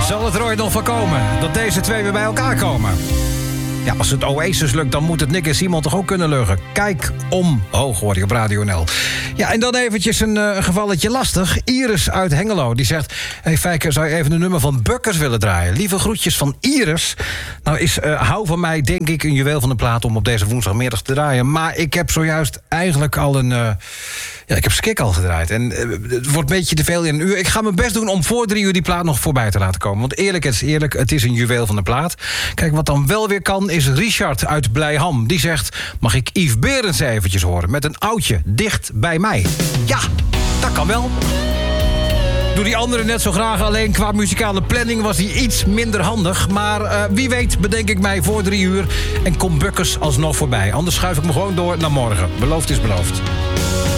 Zal het er ooit nog voorkomen dat deze twee weer bij elkaar komen? Ja, als het Oasis lukt, dan moet het Nick en Simon toch ook kunnen lukken. Kijk omhoog, hoor je op Radio NL. Ja, en dan eventjes een gevalletje lastig. Iris uit Hengelo, die zegt... Hey Fijker, zou je even een nummer van Bukkers willen draaien? Lieve groetjes van Iris. Nou is Hou van mij, denk ik, een juweel van de plaat... om op deze woensdagmiddag te draaien. Maar ik heb zojuist eigenlijk al een... ik heb Skik al gedraaid. En het wordt een beetje te veel in een uur. Ik ga mijn best doen om voor 3 uur die plaat nog voorbij te laten komen. Want eerlijk is eerlijk, het is een juweel van de plaat. Kijk, wat dan wel weer kan, is Richard uit Blijham. Die zegt, mag ik Yves Berends eventjes horen... met een oudje, dicht bij mij. Ja, dat kan wel. Doe die andere net zo graag, alleen qua muzikale planning was die iets minder handig. Maar wie weet bedenk ik mij voor 3 uur en kom Bukkers alsnog voorbij. Anders schuif ik me gewoon door naar morgen. Beloofd is beloofd.